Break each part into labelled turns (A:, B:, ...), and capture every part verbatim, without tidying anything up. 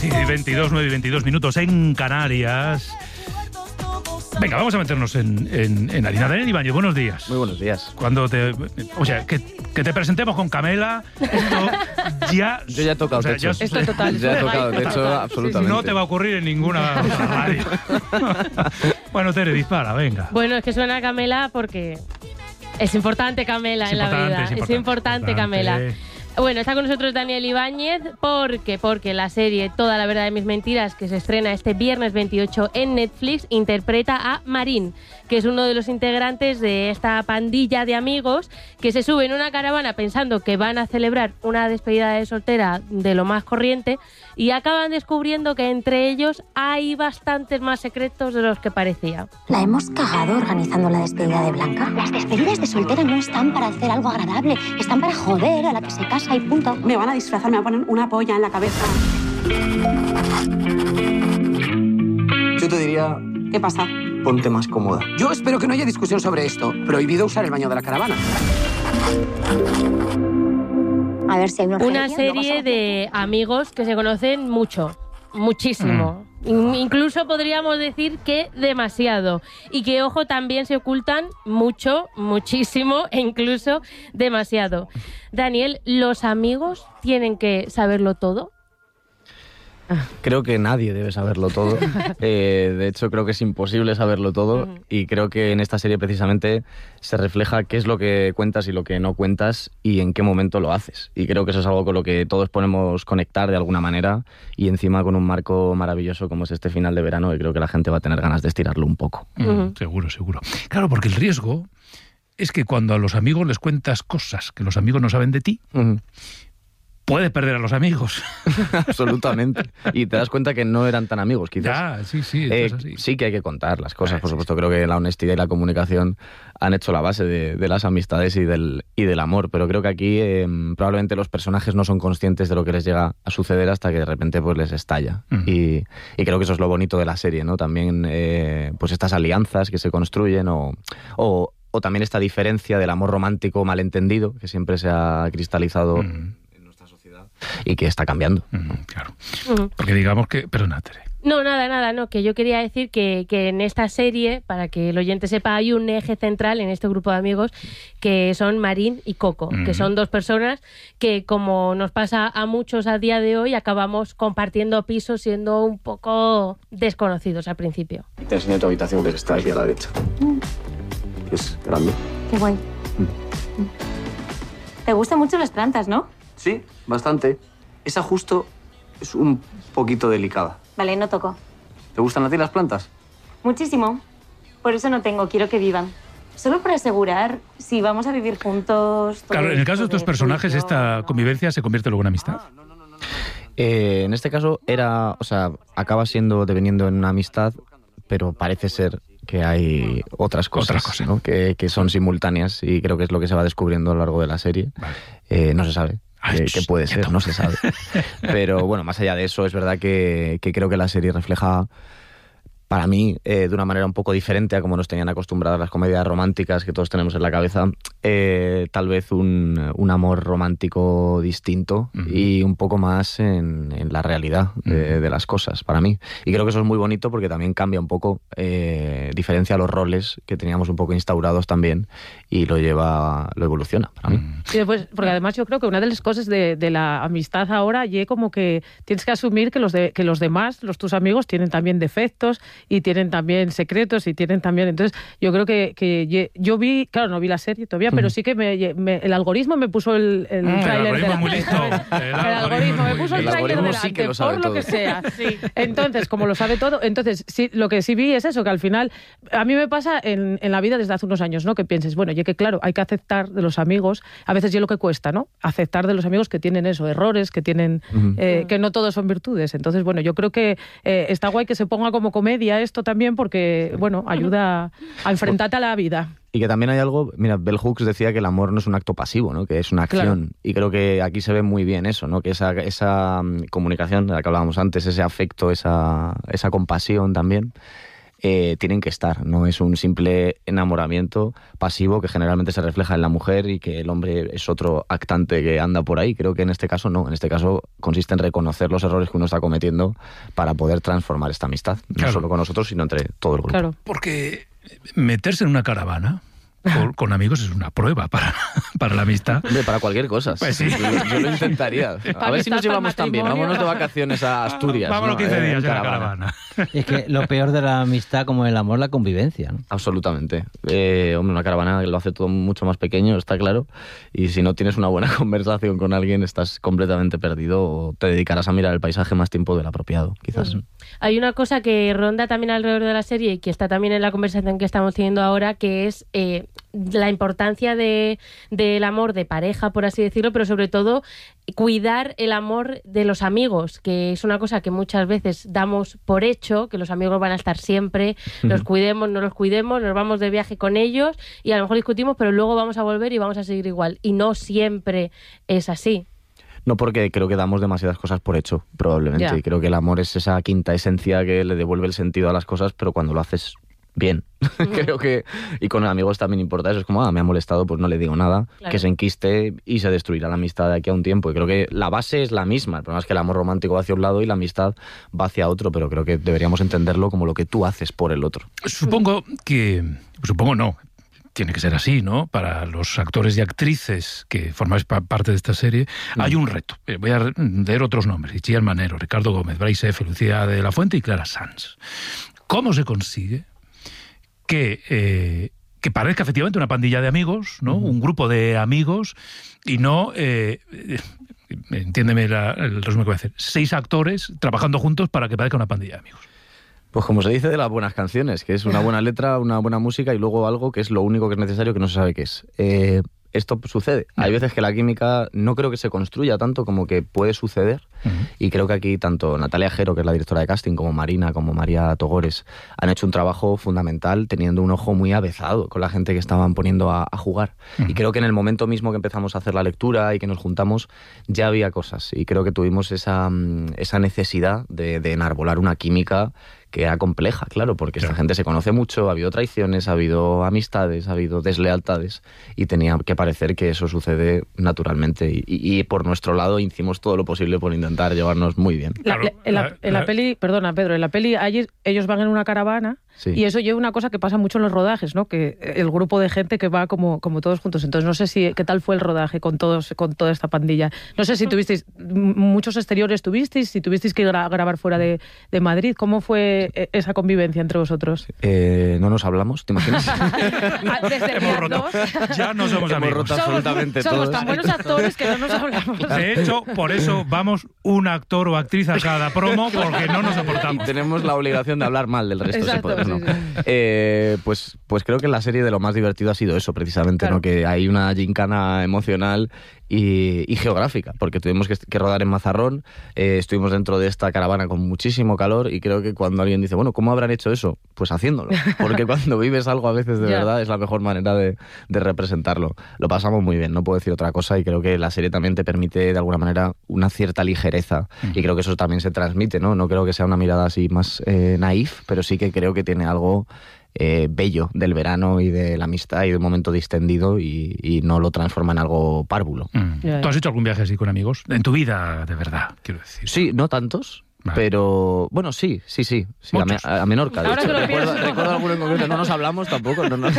A: veintidós, nueve y veintidós minutos en Canarias. Venga, vamos a meternos en, en, en harina. Daniel Ibáñez, buenos días.
B: Muy buenos días.
A: Cuando te... O sea, que, que te presentemos con Camela, esto ya...
B: Yo ya he tocado
A: o sea,
B: techo.
A: ya-
C: Esto es total.
B: Ya he tocado
C: Total.
B: techo, absolutamente.
A: No te va a ocurrir en ninguna otra radio. Bueno, Tere, dispara, venga.
C: Bueno, es que suena a Camela porque es importante Camela
A: Es
C: en la
A: importante,
C: vida.
A: es
C: Es
A: importante,
C: importante,
A: importante.
C: Camela. Bueno, está con nosotros Daniel Ibáñez porque, porque la serie Toda la verdad de mis mentiras, que se estrena este viernes veintiocho en Netflix, interpreta a Marín, que es uno de los integrantes de esta pandilla de amigos que se sube en una caravana pensando que van a celebrar una despedida de soltera de lo más corriente y acaban descubriendo que entre ellos hay bastantes más secretos de los que parecía.
D: La hemos cagado organizando la despedida de Blanca. Las despedidas de soltera no están para hacer algo agradable, están para joder a la que se casa y punto.
E: Me van a disfrazar, me van a poner una polla en la cabeza.
F: Yo te diría,
E: ¿Qué pasa?
F: ponte más cómoda.
G: Yo espero que no haya discusión sobre esto. Prohibido usar el baño de la caravana.
D: A ver si hay una
C: Una
D: orgía, luego
C: serie
D: se-
C: de amigos que se conocen mucho, muchísimo. In- Incluso podríamos decir que demasiado. Y que, ojo, también se ocultan mucho, muchísimo e incluso demasiado. Daniel, ¿los amigos tienen que saberlo todo?
B: Creo que nadie debe saberlo todo. Eh, de hecho, creo que es imposible saberlo todo.
C: Ujú.
B: Y creo que en esta serie precisamente se refleja qué es lo que cuentas y lo que no cuentas y en qué momento lo haces. Y creo que eso es algo con lo que todos podemos conectar de alguna manera y encima con un marco maravilloso como es este final de verano, y creo que la gente va a tener ganas de estirarlo un poco.
A: Mm,
C: Ujú.
A: seguro, seguro. Claro, porque el riesgo es que cuando a los amigos les cuentas cosas que los amigos no saben de ti,
B: Ujú.
A: puedes perder a los amigos.
B: Absolutamente. Y te das cuenta que no eran tan amigos, quizás.
A: Ya, sí, sí, esto
B: Eh,
A: es así.
B: sí que hay que contar las cosas,
A: Ah,
B: por
A: sí,
B: supuesto. Creo que la honestidad y la comunicación han hecho la base de, de las amistades y del, y del amor. Pero creo que aquí eh, probablemente los personajes no son conscientes de lo que les llega a suceder hasta que de repente pues les estalla.
A: Ujú.
B: Y, y creo que eso es lo bonito de la serie, ¿no? También eh, pues estas alianzas que se construyen o, o, o también esta diferencia del amor romántico malentendido que siempre se ha cristalizado
A: Mm,
B: y que está cambiando.
A: mm, claro.
C: Ujú.
A: Porque digamos que... Perdona, Tere.
C: No, nada, nada, no, que yo quería decir que, que en esta serie, para que el oyente sepa, hay un eje central en este grupo de amigos que son Marín y Coco,
A: Ujú.
C: que son dos personas que, como nos pasa a muchos a día de hoy, acabamos compartiendo pisos siendo un poco desconocidos al principio.
F: Te enseño tu habitación, que está aquí a la derecha. Es grande.
D: Qué guay. Te gustan mucho las plantas, ¿no?
F: Sí, bastante. Esa justo es un poquito delicada.
D: Vale, no toco.
F: ¿Te gustan a ti las plantas?
D: Muchísimo. Por eso no tengo, quiero que vivan. Solo para asegurar si vamos a vivir juntos. todo
A: Claro, en el caso de
D: esto
A: estos personajes,
D: tuyo,
A: esta
D: ¿no?
A: convivencia se convierte luego en amistad.
B: Eh, en este caso era, o sea, acaba siendo deveniendo en una amistad, pero parece ser que hay otras cosas,
A: Otra cosa.
B: ¿no? que, que son simultáneas y creo que es lo que se va descubriendo a lo largo de la serie.
A: Vale.
B: Eh, no se sabe.
A: Ay,
B: eh,
A: ch,
B: qué puede
A: quieto.
B: ser, no se sabe. Pero bueno, más allá de eso, es verdad que, que creo que la serie refleja, para mí, eh, de una manera un poco diferente a como nos tenían acostumbradas las comedias románticas que todos tenemos en la cabeza, eh, tal vez un, un amor romántico distinto
A: Ujú.
B: y un poco más en, en la realidad de,
A: Ujú.
B: de las cosas, para mí. Y creo que eso es muy bonito porque también cambia un poco, eh, diferencia los roles que teníamos un poco instaurados también y lo lleva, lo evoluciona para mí.
A: Mm.
C: Sí, después, porque además yo creo que una de las cosas de, de la amistad ahora y como que tienes que asumir que los de, que los demás, los tus amigos, tienen también defectos y tienen también secretos y tienen también... Entonces yo creo que, que ye- yo vi, claro, no vi la serie todavía, pero sí que me, me- el algoritmo me puso el, el
A: Mm, el
C: tráiler
A: algoritmo es muy
C: delante,
A: listo.
C: ¿sabes?
A: El
C: El,
A: algoritmo
C: algoritmo
A: es
C: me
A: muy
C: puso el
A: listo.
B: El
C: tráiler
B: algoritmo
C: delante,
B: sí que lo sabe
C: por
B: todo.
C: lo que sea. Sí. Entonces, como lo sabe todo, entonces sí, lo que sí vi es eso, que al final, a mí me pasa en, en la vida desde hace unos años, ¿no? Que pienses, bueno, ya que claro, hay que aceptar de los amigos, a veces ya lo que cuesta, ¿no? Aceptar de los amigos que tienen eso, errores, que tienen,
B: Ujú.
C: eh, que no todos son virtudes. Entonces, bueno, yo creo que eh, está guay que se ponga como comedia esto también porque, bueno, ayuda a enfrentarte a la vida.
B: Y que también hay algo, mira, Bell Hooks decía que el amor no es un acto pasivo, ¿no? Que es una acción.
C: Claro.
B: Y creo que aquí se ve muy bien eso, ¿no? Que esa, esa mm, comunicación de la que hablábamos antes, ese afecto, esa, esa compasión también, eh, tienen que estar. No es un simple enamoramiento pasivo que generalmente se refleja en la mujer y que el hombre es otro actante que anda por ahí. Creo que en este caso no. En este caso consiste en reconocer los errores que uno está cometiendo para poder transformar esta amistad. No
A: Claro.
B: solo con nosotros, sino entre todo el grupo.
C: Claro.
A: Porque meterse en una caravana con, con amigos es una prueba para, para la amistad.
B: Hombre, para cualquier cosa.
A: Pues sí.
B: Yo, yo lo intentaría. A ver si nos
C: amistad,
B: llevamos
C: para
B: tan bien.
C: matrimonio.
B: Vámonos de vacaciones a Asturias.
A: Vámonos
B: ¿no?
A: quince
B: Eh,
A: días
B: en
A: en la caravana.
H: Es que lo peor de la amistad, como el amor, la convivencia, ¿no?
B: Absolutamente. Eh, hombre, una caravana lo hace todo mucho más pequeño, está claro. Y si no tienes una buena conversación con alguien, estás completamente perdido o te dedicarás a mirar el paisaje más tiempo del apropiado, quizás.
C: Hay una cosa que ronda también alrededor de la serie y que está también en la conversación que estamos teniendo ahora, que es eh, la importancia de, del amor de pareja, por así decirlo, pero sobre todo cuidar el amor de los amigos, que es una cosa que muchas veces damos por hecho, que los amigos van a estar siempre, los cuidemos, no los cuidemos, nos vamos de viaje con ellos y a lo mejor discutimos, pero luego vamos a volver y vamos a seguir igual. Y no siempre es así.
B: No, porque creo que damos demasiadas cosas por hecho, probablemente.
C: Ya.
B: Y creo que el amor es esa quinta esencia que le devuelve el sentido a las cosas, pero cuando lo haces bien. Creo que, y con amigos también importa eso, es como, ah, me ha molestado, pues no le digo nada,
C: Claro.
B: que se enquiste y se destruirá la amistad de aquí a un tiempo. Y creo que la base es la misma, el problema es que el amor romántico va hacia un lado y la amistad va hacia otro, pero creo que deberíamos entenderlo como lo que tú haces por el otro.
A: Supongo que... Supongo no. Tiene que ser así, ¿no? Para los actores y actrices que formáis pa- parte de esta serie, mm. hay un reto. Eh, voy a leer otros nombres. Itziar Manero, Ricardo Gómez, Bryce F., Lucía de la Fuente y Clara Sanz. ¿Cómo se consigue que, eh, que parezca efectivamente una pandilla de amigos, ¿no? Uh-huh. Un grupo de amigos y no... Eh, eh, entiéndeme la, el resumen que voy a hacer. Seis actores trabajando juntos para que parezca una pandilla de amigos.
B: Pues como se dice de las buenas canciones, que es una buena letra, una buena música y luego algo que es lo único que es necesario que no se sabe qué es. Eh, esto sucede. Hay veces que la química no creo que se construya tanto como que puede suceder. Uh-huh. Y creo que aquí tanto Natalia Jero, que es la directora de casting, como Marina, como María Togores, han hecho un trabajo fundamental teniendo un ojo muy avezado con la gente que estaban poniendo a, a jugar. Uh-huh. Y creo que en el momento mismo que empezamos a hacer la lectura y que nos juntamos, ya había cosas. Y creo que tuvimos esa, esa necesidad de, de enarbolar una química que era compleja, claro, porque claro. Esta gente se conoce mucho, ha habido traiciones, ha habido amistades, ha habido deslealtades y tenía que parecer que eso sucede naturalmente y, y, y por nuestro lado hicimos todo lo posible por intentar llevarnos muy bien.
I: La, la, en, la, en la peli, perdona Pedro, en la peli allí, ellos van en una caravana sí. Y eso lleva una cosa que pasa mucho en los rodajes, ¿no? Que el grupo de gente que va como, como todos juntos. Entonces no sé si qué tal fue el rodaje con todos, con toda esta pandilla. No sé si tuvisteis muchos exteriores, tuvisteis, si tuvisteis que gra- grabar fuera de, de Madrid. ¿Cómo fue esa convivencia entre vosotros?
B: Eh, no nos hablamos, ¿te imaginas?
I: Desde
A: hemos roto. Ya no somos amigos.
B: Hemos roto absolutamente
I: somos, somos
B: todos.
I: tan buenos actores que no nos hablamos.
A: De hecho, por eso vamos un actor o actriz a cada promo, porque no nos soportamos.
B: Y tenemos la obligación de hablar mal del resto.
I: Exacto,
B: si podemos,
I: sí,
B: ¿no?
I: sí.
B: Eh, pues, pues creo que en la serie de lo más divertido ha sido eso, precisamente, claro. ¿No? Que hay una gincana emocional y, y geográfica, porque tuvimos que, que rodar en Mazarrón, eh, estuvimos dentro de esta caravana con muchísimo calor y creo que cuando alguien dice, bueno, ¿cómo habrán hecho eso? Pues haciéndolo, porque cuando vives algo a veces de yeah. verdad es la mejor manera de, de representarlo. Lo pasamos muy bien, no puedo decir otra cosa y creo que la serie también te permite de alguna manera una cierta ligereza mm. y creo que eso también se transmite, ¿no? No creo que sea una mirada así más eh, naif, pero sí que creo que tiene algo Eh, bello del verano y de la amistad y de un momento distendido y, y no lo transforma en algo párvulo.
A: Mm. Yeah. ¿Tú has hecho algún viaje así con amigos? En tu vida, de verdad, quiero decir.
B: Sí, no tantos. Vale. Pero, bueno, sí, sí, sí. sí a, me, a Menorca, de
I: Ahora
B: hecho.
I: que lo
B: Recuerdo,
I: pienso.
B: recuerdo alguno en concreto. No nos hablamos tampoco. No, no.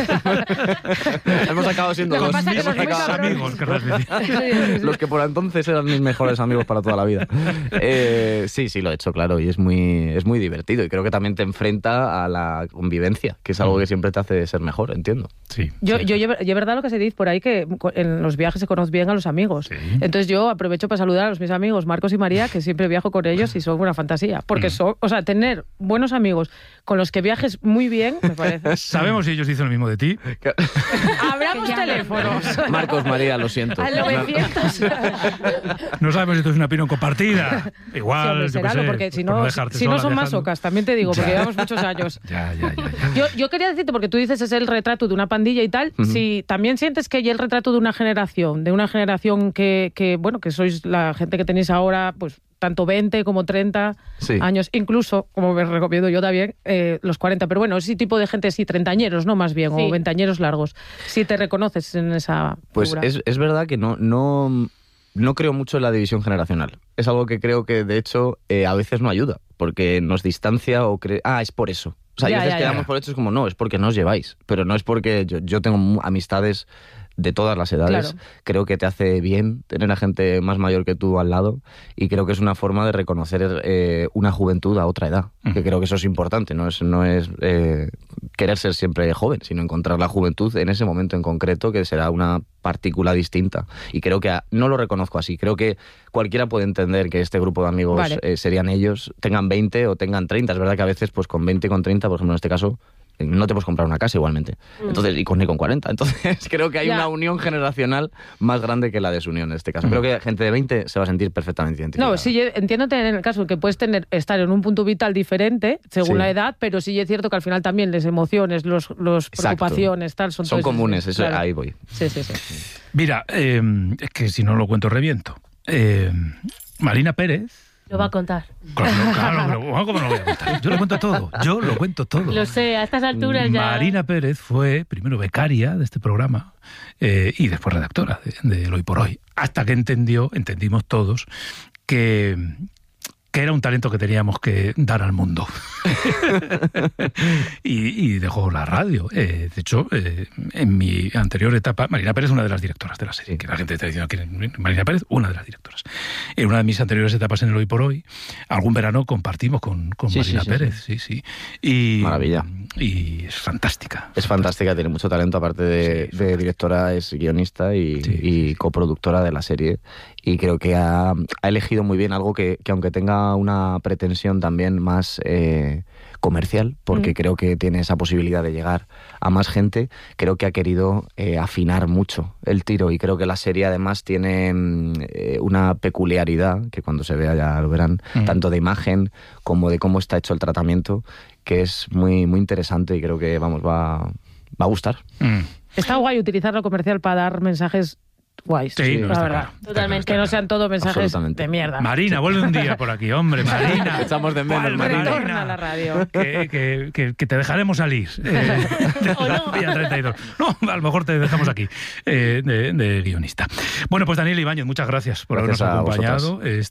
B: Hemos acabado siendo
I: lo
B: dos.
I: Pasa que
B: Hemos
I: los
B: acabado...
A: amigos, querrás decir.
I: Sí, sí, sí.
B: Los que por entonces eran mis mejores amigos para toda la vida. Eh, sí, sí, lo he hecho, claro. Y es muy, es muy divertido. Y creo que también te enfrenta a la convivencia, que es algo que siempre te hace ser mejor, entiendo.
A: Sí.
I: Yo,
A: sí.
I: yo, yo, es verdad lo que se dice por ahí, que en los viajes se conoce bien a los amigos.
A: Sí.
I: Entonces yo aprovecho para saludar a los mis amigos Marcos y María, que siempre viajo con ellos y son una fantasía. Porque mm. son, o sea, tener buenos amigos con los que viajes muy bien, me parece.
A: ¿Sabemos si ellos dicen lo mismo de ti?
I: Abramos teléfonos.
B: Marcos, María, lo siento.
I: Al novecientos.
A: No sabemos si esto es una opinión compartida. Igual,
I: sí, hombre,
A: yo
I: será,
A: sé,
I: porque si
A: por
I: no,
A: no
I: si
A: sola,
I: no son
A: dejando.
I: masocas, también te digo, porque
A: ya.
I: llevamos muchos años.
A: Ya, ya, ya, ya.
I: Yo, yo quería decirte, porque tú dices es el retrato de una pandilla y tal, uh-huh. Si también sientes que hay el retrato de una generación, de una generación que, que, bueno, que sois la gente que tenéis ahora, pues tanto veinte como treinta
B: sí.
I: años, incluso, como me recomiendo yo también, eh, los cuarenta. Pero bueno, ese tipo de gente sí, treintañeros, ¿no? Más bien, sí. o veinteañeros largos. Si te reconoces en esa
B: Pues es, es verdad que no, no, no creo mucho en la división generacional. Es algo que creo que, de hecho, eh, a veces no ayuda, porque nos distancia o cree... Ah, es por eso. O sea,
I: ya,
B: a veces
I: ya,
B: quedamos
I: ya.
B: por hechos como, no, es porque no os lleváis. Pero no es porque yo, yo tengo amistades de todas las edades.
I: Claro.
B: Creo que te hace bien tener a gente más mayor que tú al lado y creo que es una forma de reconocer eh, una juventud a otra edad, mm. que creo que eso es importante, no es, no es eh, querer ser siempre joven, sino encontrar la juventud en ese momento en concreto que será una partícula distinta. Y creo que a, no lo reconozco así, creo que cualquiera puede entender que este grupo de amigos
I: vale.
B: eh, serían ellos, tengan veinte o tengan treinta. Es verdad que a veces pues con veinte, con treinta, por ejemplo en este caso, no te puedes comprar una casa igualmente. Entonces, y con ni con cuarenta. Entonces, creo que hay
I: ya.
B: una unión generacional más grande que la desunión en este caso. Creo que gente de veinte se va a sentir perfectamente identificada.
I: No, sí, yo entiendo en el caso que puedes tener, estar en un punto vital diferente según
B: sí.
I: la edad, pero sí es cierto que al final también las emociones, los, los preocupaciones, tal, son,
B: son
I: todos,
B: comunes. Eso,
I: claro.
B: Ahí voy.
I: Sí, sí, sí.
A: Mira, eh, es que si no lo cuento reviento. Eh, Marina Pérez.
C: Lo va a contar.
A: Claro, claro, claro, ¿cómo no lo voy a contar? Yo lo cuento todo, yo lo cuento todo.
C: Lo sé, a estas alturas ya...
A: Marina Pérez fue primero becaria de este programa eh, y después redactora de, de El Hoy por Hoy, hasta que entendió, entendimos todos, que... que era un talento que teníamos que dar al mundo. y, y dejó la radio. Eh, de hecho, eh, en mi anterior etapa, Marina Pérez es una de las directoras de la serie, que la gente está diciendo que Marina Pérez, una de las directoras. En una de mis anteriores etapas en El Hoy por Hoy, algún verano compartimos con, con
B: sí,
A: Marina
B: sí, sí,
A: Pérez. Sí, sí. Y,
B: maravilla.
A: Y es fantástica.
B: Es fantástica, tiene mucho talento, aparte de, sí, de directora, es guionista y, sí, y sí. coproductora de la serie. Y creo que ha, ha elegido muy bien algo que, que aunque tenga una pretensión también más eh, comercial, porque mm. creo que tiene esa posibilidad de llegar a más gente, creo que ha querido eh, afinar mucho el tiro y creo que la serie además tiene eh, una peculiaridad, que cuando se vea ya lo verán, mm. tanto de imagen como de cómo está hecho el tratamiento, que es muy, muy interesante y creo que vamos va, va a gustar.
A: Mm.
I: Está guay utilizar lo comercial para dar mensajes guays,
A: sí, no,
I: la verdad.
A: Claro.
I: Totalmente. Que no sean todos mensajes de mierda.
A: Marina, vuelve un día por aquí, hombre, Marina.
B: Te echamos de menos, Marina.
I: Retorna a la radio.
A: Que, que, que, que te dejaremos salir. Eh, de
C: ¿O no?
A: Vía treinta y dos. No, a lo mejor te dejamos aquí, eh, de, de guionista. Bueno, pues Daniel Ibáñez, muchas gracias por
B: gracias
A: habernos acompañado.